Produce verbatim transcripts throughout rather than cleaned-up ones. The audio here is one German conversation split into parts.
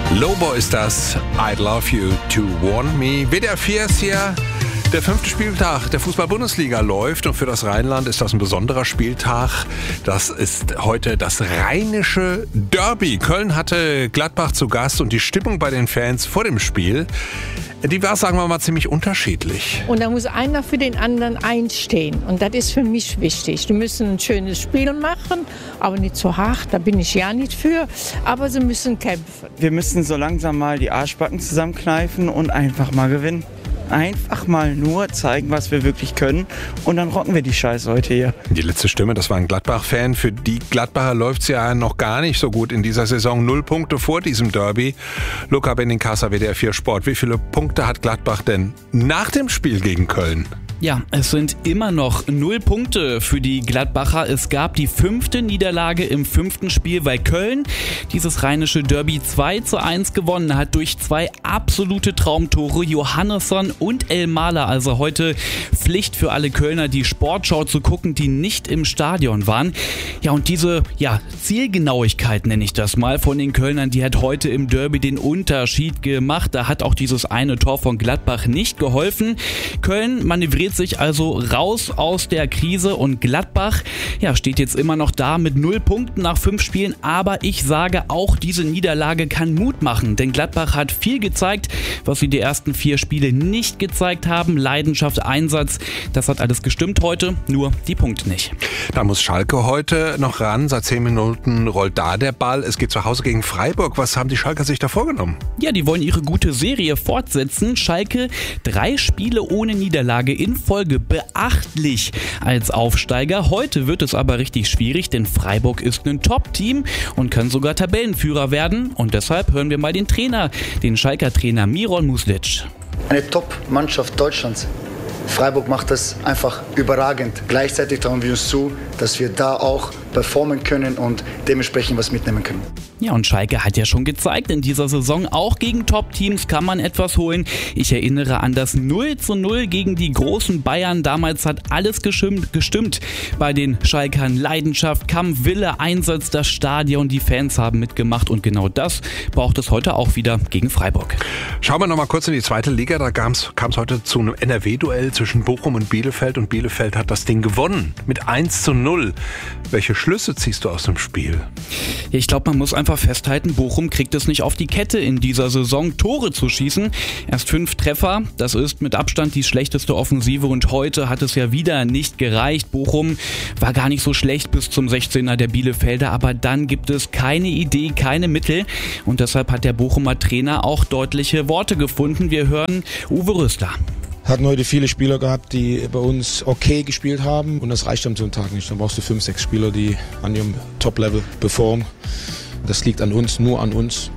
Lobo ist das, I'd Love You to Want Me. W D R vier ist hier. Der fünfte Spieltag der Fußball-Bundesliga läuft und für das Rheinland ist das ein besonderer Spieltag. Das ist heute das rheinische Derby. Köln hatte Gladbach zu Gast und die Stimmung bei den Fans vor dem Spiel, die war, sagen wir mal, ziemlich unterschiedlich. Und da muss einer für den anderen einstehen. Und das ist für mich wichtig. Die müssen ein schönes Spiel machen, aber nicht zu hart, da bin ich ja nicht für. Aber sie müssen kämpfen. Wir müssen so langsam mal die Arschbacken zusammenkneifen und einfach mal gewinnen. Einfach mal nur zeigen, was wir wirklich können und dann rocken wir die Scheiße heute hier. Die letzte Stimme, das war ein Gladbach-Fan. Für die Gladbacher läuft es ja noch gar nicht so gut in dieser Saison. Null Punkte vor diesem Derby. Luca Benincasa, W D R vier Sport. Wie viele Punkte hat Gladbach denn nach dem Spiel gegen Köln? Ja, es sind immer noch null Punkte für die Gladbacher. Es gab die fünfte Niederlage im fünften Spiel, weil Köln dieses rheinische Derby zwei zu eins gewonnen hat durch zwei absolute Traumtore, Johannesson und Elmaler. Also heute Pflicht für alle Kölner, die Sportschau zu gucken, die nicht im Stadion waren. Ja, und diese ja, Zielgenauigkeit, nenne ich das mal, von den Kölnern, die hat heute im Derby den Unterschied gemacht. Da hat auch dieses eine Tor von Gladbach nicht geholfen. Köln manövriert sich also raus aus der Krise und Gladbach ja, steht jetzt immer noch da mit null Punkten nach fünf Spielen, aber ich sage auch, diese Niederlage kann Mut machen, denn Gladbach hat viel gezeigt, was sie die ersten vier Spiele nicht gezeigt haben. Leidenschaft, Einsatz, das hat alles gestimmt heute, nur die Punkte nicht. Da muss Schalke heute noch ran, seit zehn Minuten rollt da der Ball, es geht zu Hause gegen Freiburg. Was haben die Schalker sich da vorgenommen? Ja, die wollen ihre gute Serie fortsetzen. Schalke, drei Spiele ohne Niederlage in Folge, beachtlich als Aufsteiger. Heute wird es aber richtig schwierig, denn Freiburg ist ein Top-Team und kann sogar Tabellenführer werden. Und deshalb hören wir mal den Trainer, den Schalker Trainer Miron Muslic. Eine Top-Mannschaft Deutschlands. Freiburg macht das einfach überragend. Gleichzeitig trauen wir uns zu, dass wir da auch performen können und dementsprechend was mitnehmen können. Ja, und Schalke hat ja schon gezeigt, in dieser Saison auch gegen Top-Teams kann man etwas holen. Ich erinnere an das null zu null gegen die großen Bayern. Damals hat alles gestimmt, gestimmt bei den Schalkern. Leidenschaft, Kampf, Wille, Einsatz, das Stadion, die Fans haben mitgemacht und genau das braucht es heute auch wieder gegen Freiburg. Schauen wir noch mal kurz in die zweite Liga. Da kam es heute zu einem N R W-Duell zwischen Bochum und Bielefeld und Bielefeld hat das Ding gewonnen mit eins zu null. Welche Schlüsse ziehst du aus dem Spiel? Ich glaube, man muss einfach festhalten, Bochum kriegt es nicht auf die Kette in dieser Saison, Tore zu schießen. Erst fünf Treffer, das ist mit Abstand die schlechteste Offensive und heute hat es ja wieder nicht gereicht. Bochum war gar nicht so schlecht bis zum sechzehner der Bielefelder, aber dann gibt es keine Idee, keine Mittel und deshalb hat der Bochumer Trainer auch deutliche Worte gefunden. Wir hören Uwe Rösler. Hatten heute viele Spieler gehabt, die bei uns okay gespielt haben und das reicht am so einem Tag nicht. Dann brauchst du fünf, sechs Spieler, die an ihrem Top-Level performen. Das liegt an uns, nur an uns.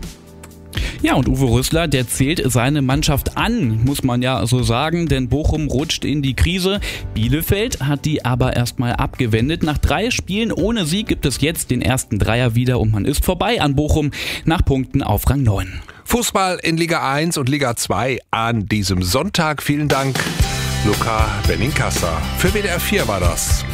Ja, und Uwe Rösler, der zählt seine Mannschaft an, muss man ja so sagen, denn Bochum rutscht in die Krise. Bielefeld hat die aber erstmal abgewendet. Nach drei Spielen ohne Sieg gibt es jetzt den ersten Dreier wieder und man ist vorbei an Bochum nach Punkten auf Rang neun. Fußball in Liga eins und Liga zwei an diesem Sonntag. Vielen Dank, Luca Benincasa. Für W D R vier war das.